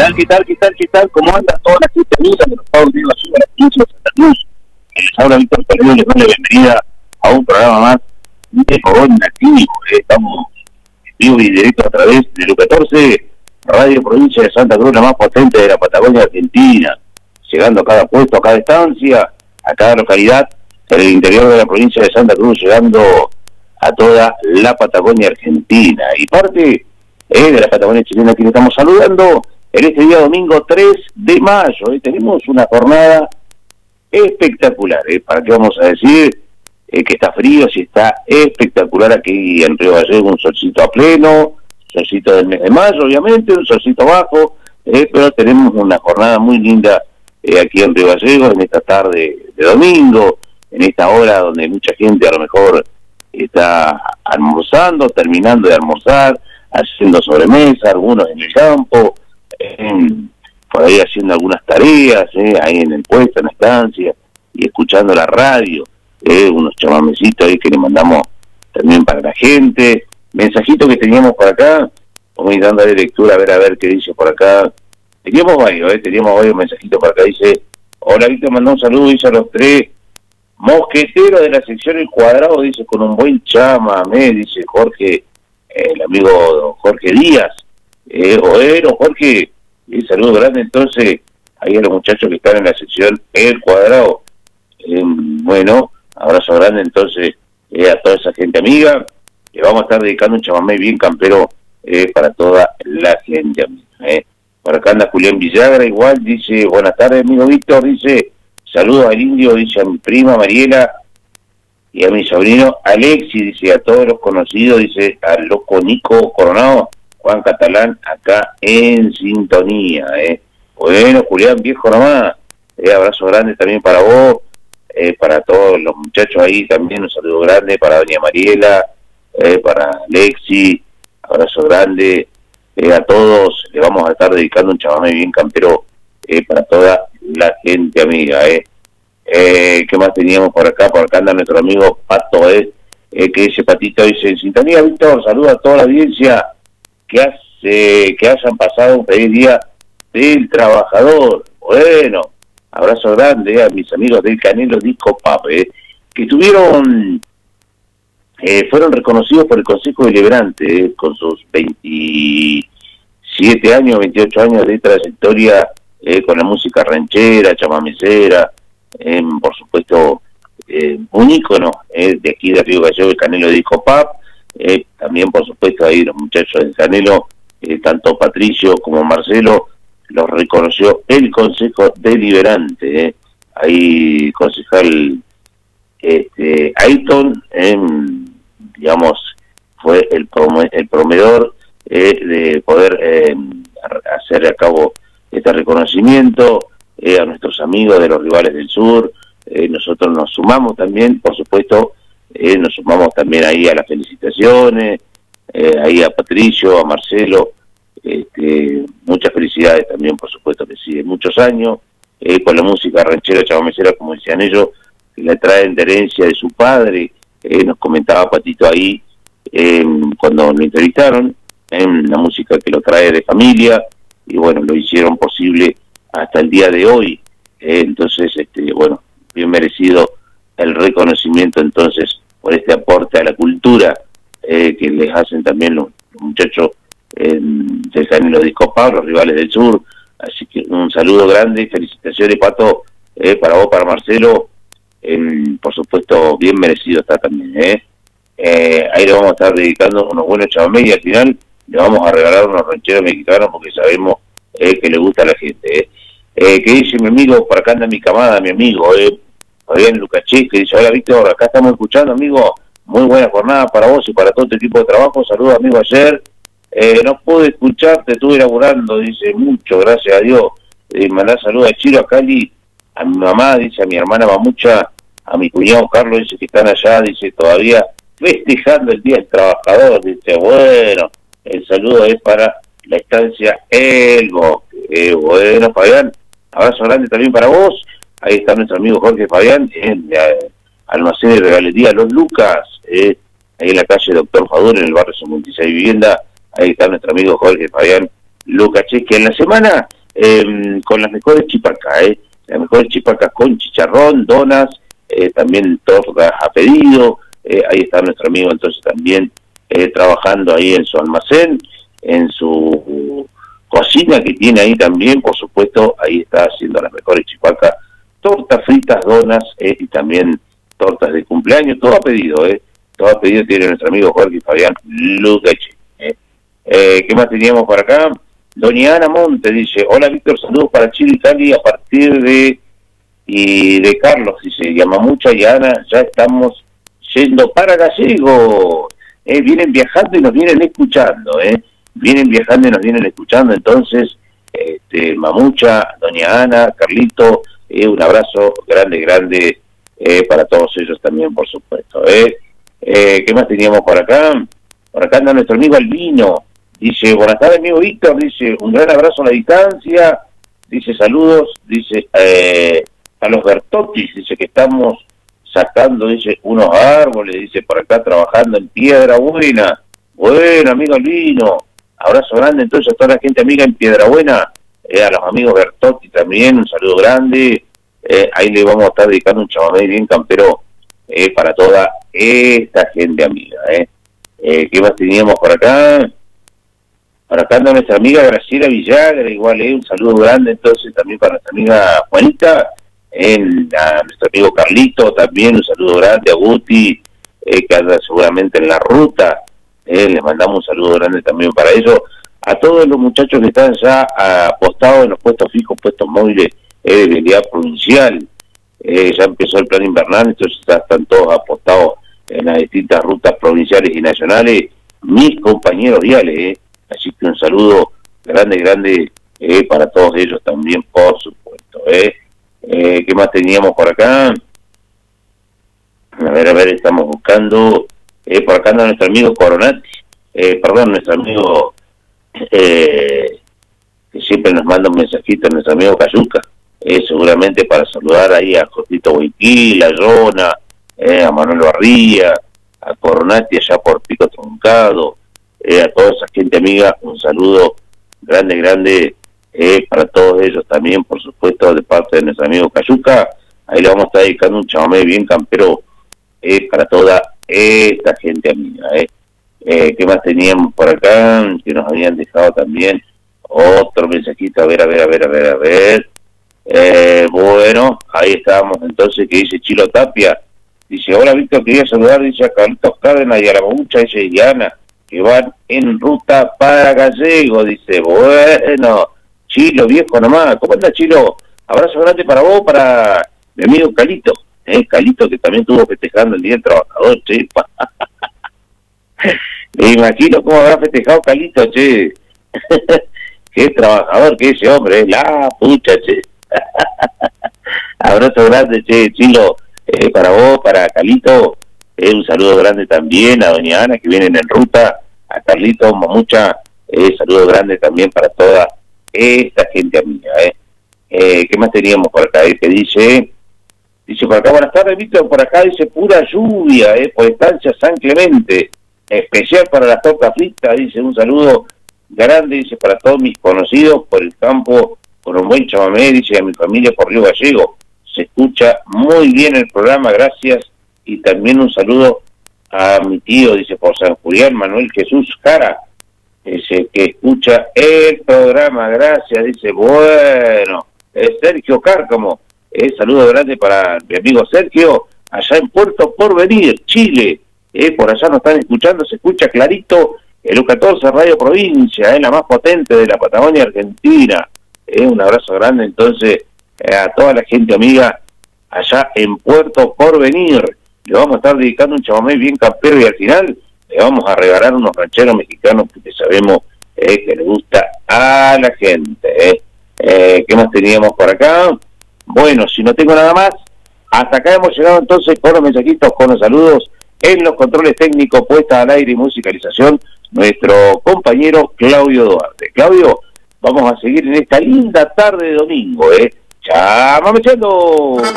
tal, qué tal, qué tal, qué tal? ¿Cómo anda toda la gente amiga de los Pablos de la Ciudad de Santa Cruz? Les habla Víctor Perdido, les doy la bienvenida a un programa más de Fogón Nativo. Estamos vivo y directo a través de lo 14, Radio Provincia de Santa Cruz, la más potente de la Patagonia Argentina, llegando a cada puesto, a cada estancia, a cada localidad en el interior de la provincia de Santa Cruz, llegando a toda la Patagonia Argentina. Y parte de la Patagonia chilena que le estamos saludando en este día domingo 3 de mayo. Tenemos una jornada espectacular. ¿Para qué vamos a decir? Que está frío, si está espectacular aquí en Río Gallegos, un solcito a pleno, solcito del mes de mayo, obviamente, un solcito bajo, pero tenemos una jornada muy linda aquí en Río Gallegos, en esta tarde de domingo, en esta hora donde mucha gente a lo mejor está almorzando, terminando de almorzar, haciendo sobremesa, algunos en el campo, por ahí haciendo algunas tareas, ahí en el puesto, en la estancia, y escuchando la radio, unos chamamecitos ahí que le mandamos también para la gente, mensajitos que teníamos por acá, vamos a ir dándole lectura a ver qué dice por acá. Teníamos varios mensajitos por acá, dice, hola Víctor, mandó un saludo, dice a los tres mosqueteros de la sección El Cuadrado, dice, con un buen chamamé, dice Jorge, el amigo Jorge Díaz, bueno Jorge, un saludo grande entonces ahí a los muchachos que están en la sección El Cuadrado, bueno, abrazo grande entonces a toda esa gente amiga, le vamos a estar dedicando un chamamé bien campero para toda la gente amiga. Por acá anda Julián Villagra, igual, dice, buenas tardes amigo Víctor, dice, saludos al indio, dice a mi prima Mariela y a mi sobrino Alexi, dice a todos los conocidos, dice al loco Nico Coronado, Juan Catalán, acá en sintonía. Bueno, Julián, viejo nomás, abrazo grande también para vos, para todos los muchachos ahí también, un saludo grande para doña Mariela, para Alexi, abrazo grande, a todos, le vamos a estar dedicando un chamamé bien campero para toda la gente amiga. ¿Qué más teníamos por acá? Por acá anda nuestro amigo Pato, que dice Patito, dice, en sintonía Víctor, saluda a toda la audiencia que hayan pasado un feliz día del trabajador. Bueno, abrazo grande a mis amigos del Canelo Disco Pub, que fueron reconocidos por el Consejo Deliberante, con sus 27 años, 28 años de trayectoria, con la música ranchera, chamamecera, por supuesto, un ícono de aquí de Río Gallegos, el Canelo Disco Pub, también por supuesto ahí los muchachos del Canelo, tanto Patricio como Marcelo, los reconoció el Consejo Deliberante, ahí concejal Ayton, digamos, fue el promotor de poder hacer a cabo este reconocimiento a nuestros amigos de los rivales del sur. Nosotros nos sumamos también, por supuesto, nos sumamos también ahí a las felicitaciones, ahí a Patricio, a Marcelo, muchas felicidades también, por supuesto que sí, de muchos años, con la música ranchera, chamamecera, como decían ellos, que la traen de herencia de su padre. Nos comentaba Patito ahí cuando lo entrevistaron, la música que lo trae de familia, y bueno, lo hicieron posible hasta el día de hoy. Entonces, bueno, bien merecido el reconocimiento entonces por este aporte a la cultura que les hacen también los muchachos del Canelo Disco Pub, los rivales del sur. Así que un saludo grande, felicitaciones Pato, para vos, para Marcelo, por supuesto bien merecido está también. Ahí le vamos a estar dedicando unos buenos chamamés y al final le vamos a regalar unos rancheros mexicanos porque sabemos que le gusta a la gente. Que dice mi amigo, por acá anda mi camada, mi amigo, Fabián Lucaché, que dice, hola Víctor, acá estamos escuchando, amigo, muy buena jornada para vos y para todo tu equipo de trabajo, saludos amigo ayer, no pude escucharte, estuve laburando, dice, mucho, gracias a Dios, mandá saludos a Chiro, a Cali, a mi mamá, dice, a mi hermana Mamucha, a mi cuñado Carlos, dice que están allá, dice, todavía festejando el Día del Trabajador, dice, bueno, el saludo es para la estancia El Bosque. Bueno, Fabián, abrazo grande también para vos. Ahí está nuestro amigo Jorge Fabián, almacén de regalería Los Lucas, ahí en la calle Doctor Fadul, en el barrio 56 Vivienda. Ahí está nuestro amigo Jorge Fabián, Lucache, que en la semana con las mejores chipacas, las mejores chipacas con chicharrón, donas, también tortas a pedido. Ahí está nuestro amigo entonces también trabajando ahí en su almacén, en su cocina que tiene ahí también, por supuesto, ahí está haciendo las mejores chipacas, tortas fritas, donas y también tortas de cumpleaños, todo a pedido, todo a pedido tiene nuestro amigo Jorge Fabián Lucache. ¿Qué más teníamos por acá? Doña Ana Monte dice, hola Víctor, saludos para Chile y Cali a partir de Carlos, dice, Yamamucha y Ana, ya estamos yendo para Gallego, vienen viajando y nos vienen escuchando, vienen viajando y nos vienen escuchando, entonces, Mamucha, Doña Ana, Carlito, un abrazo grande para todos ellos también, por supuesto. ¿Qué más teníamos por acá? Por acá anda nuestro amigo Albino, dice, buenas tardes amigo Víctor, dice, un gran abrazo a la distancia, dice, saludos, dice, a los Bertottis, dice que estamos sacando, dice, unos árboles, dice, por acá trabajando en Piedra Buena. Bueno, amigo Albino, abrazo grande entonces a toda la gente amiga en Piedra Buena, a los amigos Bertotti también, un saludo grande, ahí le vamos a estar dedicando un chamamé bien campero para toda esta gente amiga. ¿Qué más teníamos por acá? Por acá anda nuestra amiga Graciela Villagra, igual, un saludo grande entonces también para nuestra amiga Juanita, a nuestro amigo Carlito también, un saludo grande a Guti, que anda seguramente en la ruta, le mandamos un saludo grande también para ellos, a todos los muchachos que están ya apostados en los puestos fijos, puestos móviles de vialidad provincial, ya empezó el plan invernal, entonces ya están todos apostados en las distintas rutas provinciales y nacionales, mis compañeros viales, así que un saludo grande para todos ellos también, por supuesto. ¿Qué más teníamos por acá? A ver, estamos buscando, por acá anda nuestro amigo Coronati, nuestro amigo que siempre nos manda un mensajito, nuestro amigo Cayuca, seguramente para saludar ahí a Josito Huiquil, a Jona, a Manuel Barría, a Coronati allá por Pico Truncado, a toda esa gente amiga, un saludo grande para todos ellos también, por supuesto, de parte de nuestro amigo Cayuca. Ahí le vamos a estar dedicando un chamamé bien campero para toda esta gente amiga. ¿Qué más teníamos por acá? Que nos habían dejado también otro mensajito, a ver. Bueno, ahí estábamos entonces, que dice Chilo Tapia, dice, hola Víctor, quería saludar, dice a Carlitos Cárdenas y a la Mamucha, dice Diana, que van en ruta para Gallego, dice, bueno, Chilo, viejo nomás, ¿cómo anda Chilo? Abrazo grande para vos, para mi amigo Calito, Calito que también estuvo festejando el Día del Trabajador, che, me imagino cómo habrá festejado Calito, che, qué trabajador que ese hombre, la pucha, che, abrazo grande, che, Chilo, para vos, para Calito, un saludo grande también a Doña Ana, que vienen en ruta, a Carlito, Mamucha, saludo grande también para toda esta gente amiga. ¿Qué más teníamos por acá? Que dice por acá, buenas tardes, Víctor, por acá dice pura lluvia, por estancia San Clemente, especial para las tortas fritas, dice, un saludo grande, dice, para todos mis conocidos por el campo, con un buen chamamé, dice, a mi familia por Río Gallego, se escucha muy bien el programa, gracias, y también un saludo a mi tío, dice, por San Julián, Manuel Jesús Jara, dice, que escucha el programa, gracias, dice, bueno, Sergio Cárcamo, saludo grande para mi amigo Sergio, allá en Puerto Porvenir, Chile, por allá nos están escuchando, se escucha clarito, el U14 Radio Provincia, la más potente de la Patagonia Argentina, un abrazo grande entonces a toda la gente amiga allá en Puerto Porvenir. Le vamos a estar dedicando un chamamé bien campero y al final le vamos a regalar unos rancheros mexicanos que sabemos que le gusta a la gente. ¿Qué más teníamos por acá? Bueno, si no tengo nada más, hasta acá hemos llegado entonces con los mensajitos, con los saludos en los controles técnicos, puesta al aire y musicalización, nuestro compañero Claudio Duarte. Claudio, vamos a seguir en esta linda tarde de domingo, chamamechando.